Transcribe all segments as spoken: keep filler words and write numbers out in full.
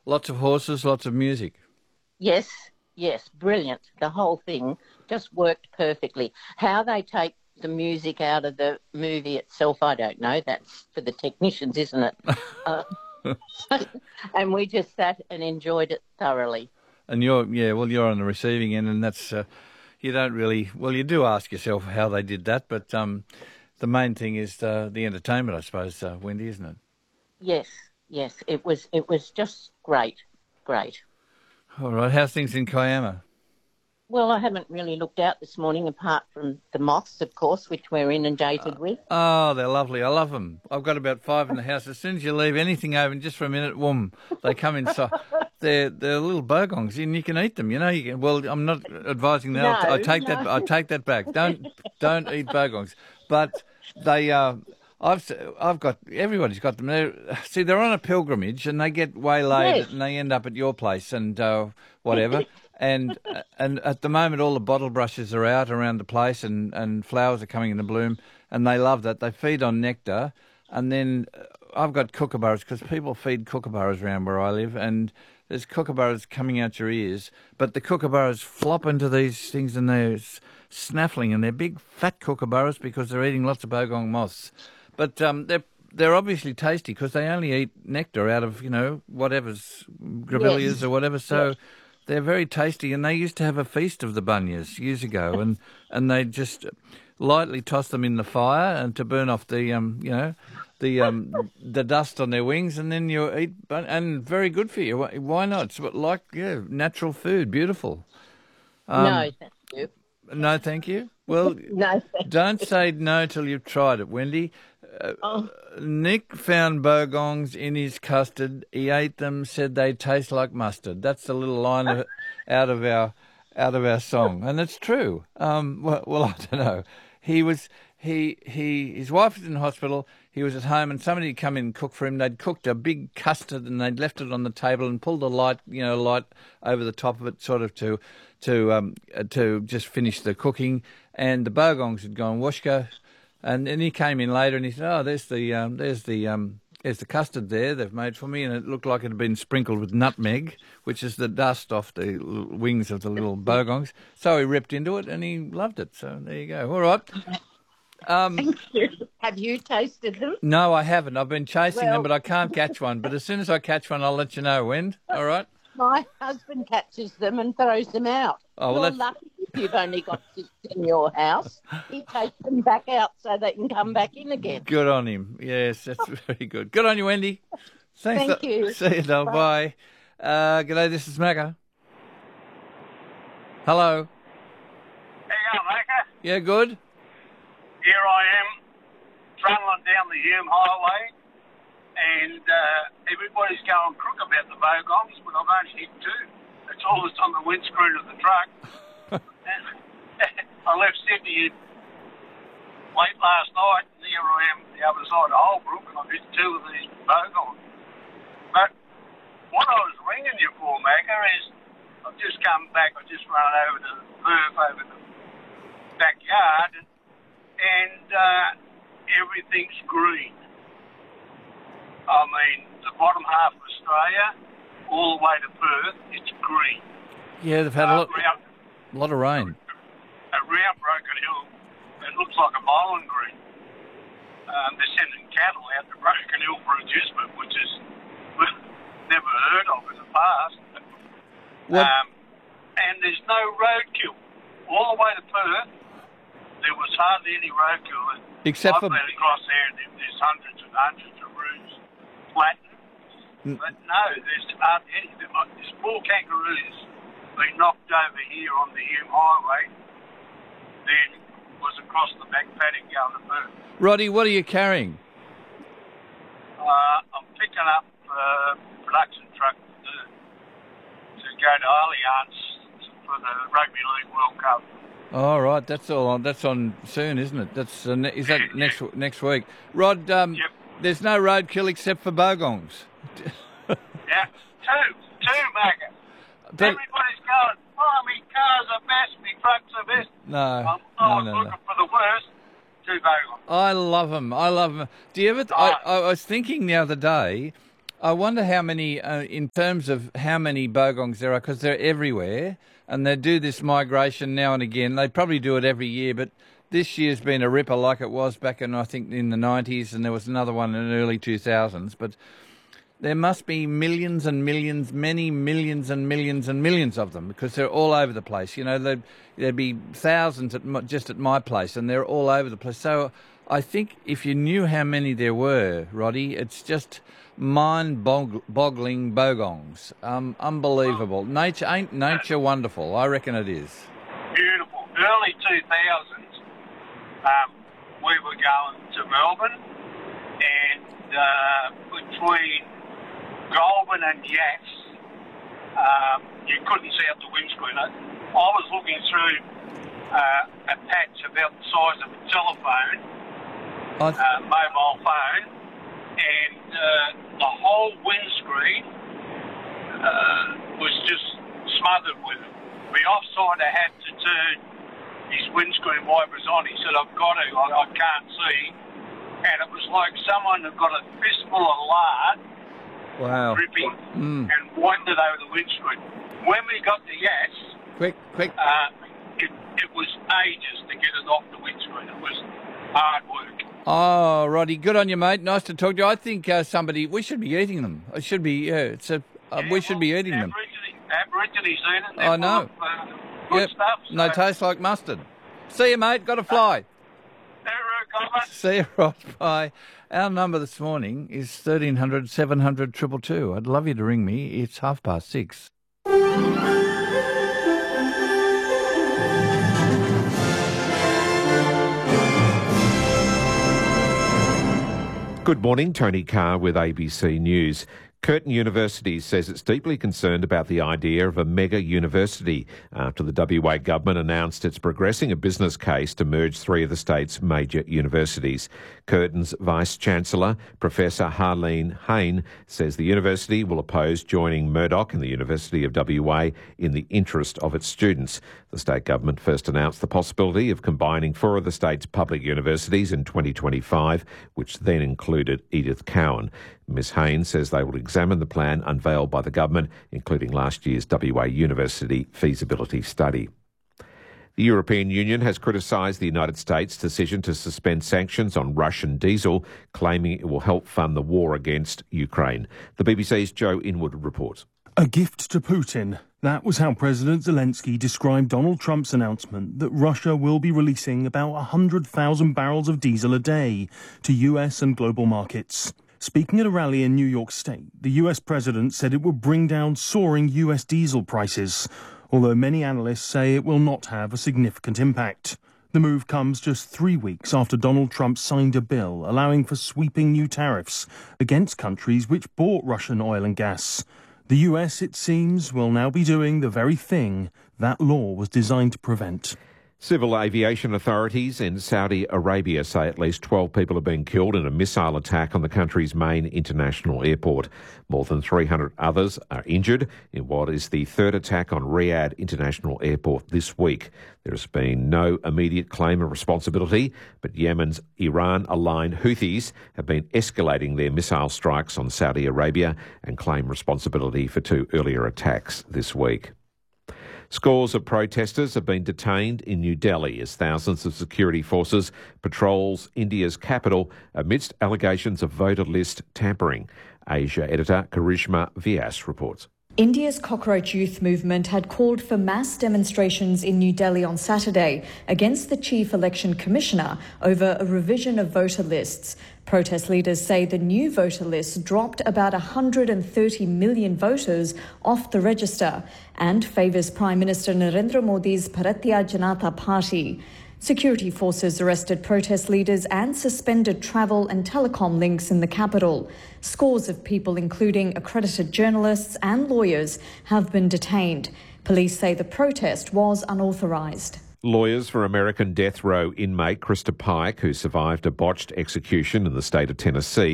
Lots of horses, lots of music. Yes, yes, brilliant. The whole thing just worked perfectly. How they take the music out of the movie itself, I don't know. That's for the technicians, isn't it? Uh, and we just sat and enjoyed it thoroughly. And you're, yeah, well, you're on the receiving end, and that's, uh, you don't really, well, you do ask yourself how they did that, but um, the main thing is uh, the entertainment, I suppose, uh, Wendy, isn't it? Yes, yes, it was. It was just great, great. All right, how's things in Kiama? Well, I haven't really looked out this morning, apart from the moths, of course, which we're inundated with. Oh, they're lovely. I love them. I've got about five in the house. As soon as you leave anything open just for a minute, whoom, they come inside. They're they're little bogongs, and you can eat them. You know, you can. Well, I'm not advising that. No, I take no. that. I take that back. Don't don't eat bogongs. But they. Uh, I've I've got everybody's got them. They're, see, they're on a pilgrimage, and they get waylaid, Yes. and they end up at your place and uh, whatever. And and at the moment, all the bottle brushes are out around the place, and, and flowers are coming into bloom, and they love that. They feed on nectar, and then uh, I've got kookaburras because people feed kookaburras around where I live, and there's kookaburras coming out your ears, but the kookaburras flop into these things, and they're s- snaffling, and they're big fat kookaburras because they're eating lots of bogong moths. But um, they're they're obviously tasty because they only eat nectar out of, you know, whatever's grevilleas Yes. or whatever. So. Yes. They're very tasty, and they used to have a feast of the bunyas years ago, and, and they just lightly toss them in the fire and to burn off the um you know the um the dust on their wings, and then you eat bun- and very good for you. Why why not? It's what- like yeah, natural food, beautiful. Um, No, thank you. no, thank you. Well, No, thank don't say no till you've tried it, Wendy. Oh, Nick found bogongs in his custard. He ate them, said they taste like mustard. That's the little line of, out of our out of our song, and it's true. Um, well, well, I don't know. He was he he his wife was in hospital. He was at home, and somebody had come in and cooked for him. They'd cooked a big custard, and they'd left it on the table and pulled the light, you know, light over the top of it, sort of to to um uh, to just finish the cooking. And the bogongs had gone washka. And then he came in later and he said, "Oh, there's the um, there's the um, there's the custard there they've made for me," and it looked like it had been sprinkled with nutmeg, which is the dust off the l- wings of the little bogongs. So he ripped into it and he loved it. So there you go. All right. Um, thank you. Have you tasted them? no, I haven't. I've been chasing them, Well- but I can't catch one. But as soon as I catch one, I'll let you know, Wend. All right. My husband catches them and throws them out. Oh, well, You're that's- lucky if you've only got six in your house. He takes them back out so they can come back in again. Good on him. Yes, that's very good. Good on you, Wendy. Thanks. Thank you. See you, though. Bye. Uh, g'day, this is Macca. Hello. How you going, Macca? Yeah, good. Here I am, trundling down the Hume Highway, and uh, everybody's going crook about the bogongs, but I've only hit two. That's all that's on the windscreen of the truck. And I left Sydney late last night, and here I am the other side of Holbrook, and I've hit two of these bogongs. But what I was ringing you for, Macca, is I've just come back, I just run over to Perth over the backyard, and uh, everything's green. I mean, the bottom half of Australia, all the way to Perth, it's green. Yeah, they've had a Uh, lot, around, a lot of rain. around Broken Hill, it looks like a bowling green. Um, they're sending cattle out to Broken Hill for adjustment, which is never heard of in the past. What? Um, and there's no roadkill. All the way to Perth, there was hardly any roadkill. Except I've for- been across there, and there's hundreds and hundreds of roos flattened. Mm. But no, there's hardly any. There's four kangaroos been knocked over here on the Hume Highway, then was across the back paddock going to Perth. Roddy, what are you carrying? Uh, I'm picking up uh, production truck to, to go to Allianz for the Rugby League World Cup. All right, that's all on. That's on soon, isn't it? That's uh, ne- is that next next week? Rod, um, Yep. there's no roadkill except for bogongs. Yeah, two, two, Macca. But- Everybody's going, oh, me cars are best, me trucks are best. No, Um, no, I was no, looking no. for the worst, two bogongs. I love them. I love them. Do you ever? I, I was thinking the other day. I wonder how many, uh, in terms of how many bogongs there are, because they're everywhere, and they do this migration now and again. They probably do it every year, but this year's been a ripper like it was back in, I think, in the nineties, and there was another one in the early two thousands. But there must be millions and millions, many millions and millions and millions of them, because they're all over the place. You know, there'd, there'd be thousands at my, just at my place, and they're all over the place. So I think if you knew how many there were, Roddy, it's just mind-boggling bogongs. Um, unbelievable. Nature ain't nature wonderful? I reckon it is. Beautiful. Early two thousands, um, we were going to Melbourne, and uh, between Goulburn and Yass, um, you couldn't see out the windscreen. I, I was looking through uh, a patch about the size of a telephone, I th- uh, mobile phone, and uh, the whole windscreen uh, was just smothered with it. The offsider had to turn his windscreen wipers on. He said, I've got to, I, I can't see. And it was like someone had got a fistful of lard, wow. dripping, Mm. and wiped it over the windscreen. When we got to Yass, Quick, quick. uh, it, it was ages to get it off the windscreen. It was hard work. Oh, Roddy, good on you, mate. Nice to talk to you. I think uh, somebody, we should be eating them. It should be, yeah, it's a, uh, Yeah, we should well, be eating them. Aborigines eat it. I know. Full of, uh, good Yep. stuff. So. They taste like mustard. See you, mate. Got to fly. See you, Ross. Bye. Our number this morning is thirteen hundred, seven hundred, two two two. I'd love you to ring me. It's half past six. Good morning, Tony Carr with A B C News. Curtin University says it's deeply concerned about the idea of a mega university after the W A government announced it's progressing a business case to merge three of the state's major universities. Curtin's Vice-Chancellor, Professor Harleen Hayne, says the university will oppose joining Murdoch and the University of W A in the interest of its students. The state government first announced the possibility of combining four of the state's public universities in twenty twenty-five, which then included Edith Cowan. Miz Hayne says they will examine the plan unveiled by the government, including last year's W A University feasibility study. The European Union has criticised the United States' decision to suspend sanctions on Russian diesel, claiming it will help fund the war against Ukraine. The B B C's Joe Inwood reports. A gift to Putin. That was how President Zelensky described Donald Trump's announcement that Russia will be releasing about one hundred thousand barrels of diesel a day to U S and global markets. Speaking at a rally in New York State, the U S president said it would bring down soaring U S diesel prices, although many analysts say it will not have a significant impact. The move comes just three weeks after Donald Trump signed a bill allowing for sweeping new tariffs against countries which bought Russian oil and gas. The U S, it seems, will now be doing the very thing that law was designed to prevent. Civil aviation authorities in Saudi Arabia say at least twelve people have been killed in a missile attack on the country's main international airport. More than three hundred others are injured in what is the third attack on Riyadh International Airport this week. There has been no immediate claim of responsibility, but Yemen's Iran-aligned Houthis have been escalating their missile strikes on Saudi Arabia and claim responsibility for two earlier attacks this week. Scores of protesters have been detained in New Delhi as thousands of security forces patrols India's capital amidst allegations of voter list tampering. Asia editor Karishma Vyas reports. India's Cockroach Youth Movement had called for mass demonstrations in New Delhi on Saturday against the Chief Election Commissioner over a revision of voter lists. Protest leaders say the new voter list dropped about one hundred thirty million voters off the register and favours Prime Minister Narendra Modi's Bharatiya Janata Party. Security forces arrested protest leaders and suspended travel and telecom links in the capital. Scores of people, including accredited journalists and lawyers, have been detained. Police say the protest was unauthorised. Lawyers for American death row inmate Krista Pike, who survived a botched execution in the state of Tennessee,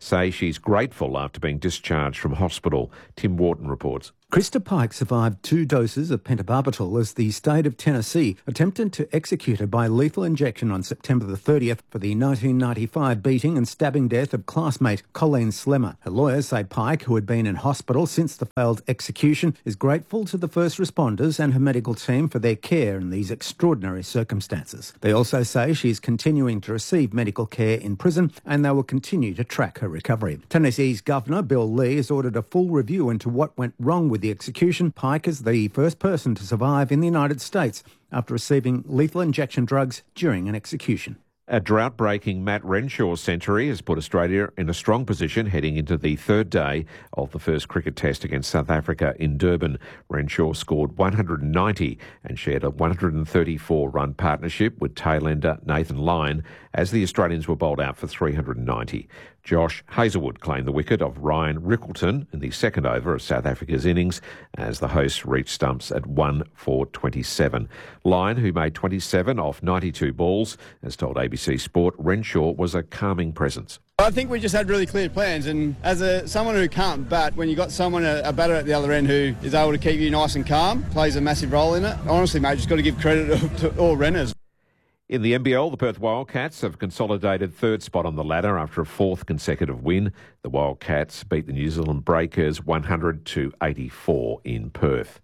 say she's grateful after being discharged from hospital. Tim Wharton reports. Krista Pike survived two doses of pentobarbital as the state of Tennessee attempted to execute her by lethal injection on September the thirtieth for the nineteen ninety-five beating and stabbing death of classmate Colleen Slemmer. Her lawyers say Pike, who had been in hospital since the failed execution, is grateful to the first responders and her medical team for their care in these extraordinary circumstances. They also say she is continuing to receive medical care in prison and they will continue to track her recovery. Tennessee's Governor Bill Lee has ordered a full review into what went wrong with the execution. Pike is the first person to survive in the United States after receiving lethal injection drugs during an execution. A drought-breaking Matt Renshaw century has put Australia in a strong position heading into the third day of the first cricket test against South Africa in Durban. Renshaw scored one hundred ninety and shared a one hundred thirty-four run partnership with tailender Nathan Lyon as the Australians were bowled out for three hundred ninety. Josh Hazlewood claimed the wicket of Ryan Rickleton in the second over of South Africa's innings as the hosts reached stumps at one for twenty-seven. Lyon, who made twenty-seven off ninety-two balls, has told A B C Sport Renshaw was a calming presence. I think we just had really clear plans, and as a someone who can't bat, when you've got someone, a, a batter at the other end who is able to keep you nice and calm, plays a massive role in it. Honestly, mate, just got to give credit to, to all runners. In the N B L, the Perth Wildcats have consolidated third spot on the ladder after a fourth consecutive win. The Wildcats beat the New Zealand Breakers one hundred to eighty-four in Perth.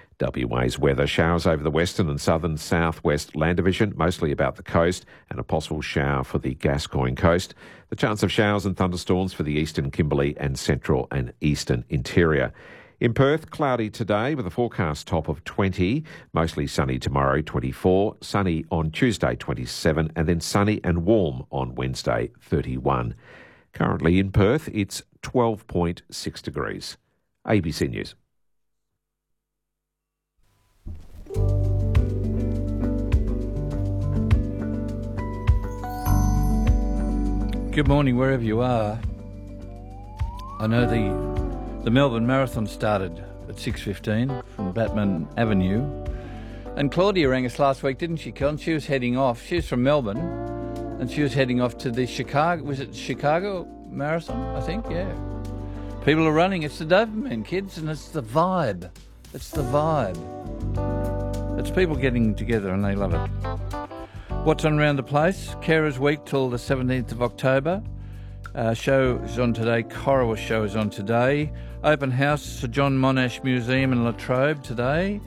W A's weather: showers over the western and southern southwest land division, mostly about the coast, and a possible shower for the Gascoyne coast. The chance of showers and thunderstorms for the eastern Kimberley and central and eastern interior. In Perth, cloudy today with a forecast top of twenty, mostly sunny tomorrow, twenty-four, sunny on Tuesday, twenty-seven, and then sunny and warm on Wednesday, thirty-one. Currently in Perth, it's twelve point six degrees. A B C News. Good morning, wherever you are. I know the the Melbourne Marathon started at six fifteen from Batman Avenue. And Claudia rang us last week, didn't she, Colin? She was heading off. She was from Melbourne, and she was heading off to the Chicago, was it Chicago Marathon, I think? Yeah. People are running. It's the dopamine, kids, and it's the vibe. It's the vibe. It's people getting together and they love it. What's on around the place? Carers Week till the seventeenth of October. Uh, show is on today. Corowa show is on today. Open house, Sir John Monash Museum in Latrobe today.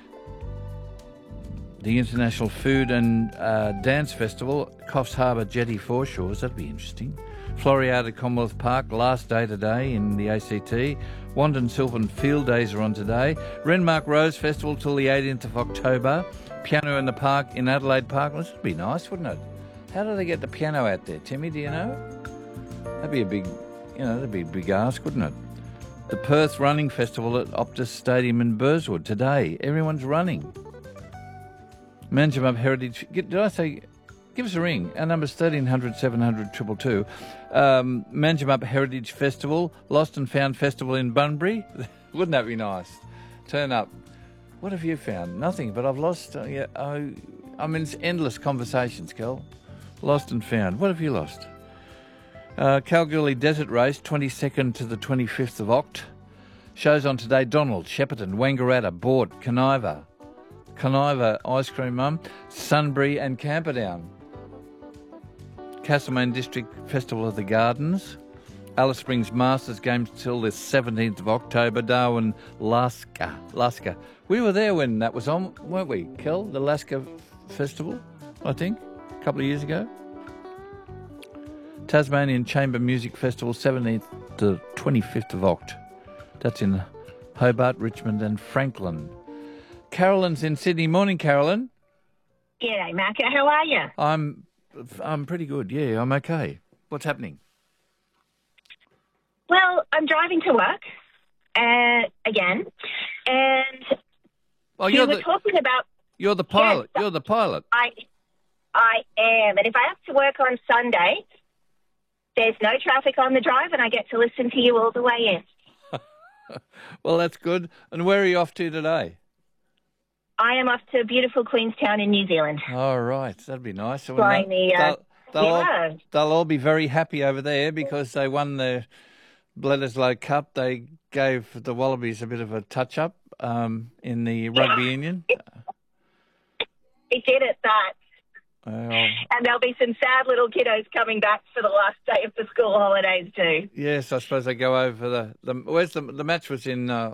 The International Food and uh, Dance Festival, Coffs Harbour Jetty Foreshores, that'd be interesting. Floriada Commonwealth Park, last day today in the A C T. Wandon Sylvan Field Days are on today. Renmark Rose Festival till the eighteenth of October. Piano in the Park in Adelaide Park. This would be nice, wouldn't it? How do they get the piano out there, Timmy, do you know? That'd be a big, you know, that'd be a big ask, wouldn't it? The Perth Running Festival at Optus Stadium in Burswood today. Everyone's running. Manjimup Heritage, did I say, give us a ring. Our number's thirteen hundred, seven hundred, two two two. Um, Manjimup Heritage Festival, Lost and Found Festival in Bunbury. Wouldn't that be nice? Turn up. What have you found? Nothing, but I've lost, uh, yeah, oh, I mean, it's endless conversations, Kel. Lost and found. What have you lost? Uh, Kalgoorlie Desert Race, twenty-second to the twenty-fifth of Oct. Shows on today: Donald, Shepparton, Wangaratta, Bort, Conniva, Conniva Ice Cream Mum, Sunbury and Camperdown. Castlemaine District Festival of the Gardens. Alice Springs Masters Games till the seventeenth of October. Darwin, Laska. Laska. We were there when that was on, weren't we, Kel? The Laska Festival, I think, a couple of years ago. Tasmanian Chamber Music Festival, seventeenth to twenty-fifth of Oct. That's in Hobart, Richmond and Franklin. Carolyn's in Sydney. Morning, Carolyn. G'day, Marco. How are you? I'm, I'm pretty good, yeah, I'm okay. What's happening? Well, I'm driving to work, uh, again, and oh, we you're were the, talking about... You're the pilot. Yes, you're the pilot. I, I am, and if I have to work on Sunday, there's no traffic on the drive and I get to listen to you all the way in. Well, that's good. And where are you off to today? I am off to beautiful Queenstown in New Zealand. All right. That'd be nice. So Flying the uh, they'll, Yeah. all, they'll all be very happy over there because they won the Bledisloe Cup. They gave the Wallabies a bit of a touch-up um, in the rugby union. He did it, that. Well, And there'll be some sad little kiddos coming back for the last day of the school holidays too. yes, I suppose they go over the... the where's the, the match was in uh,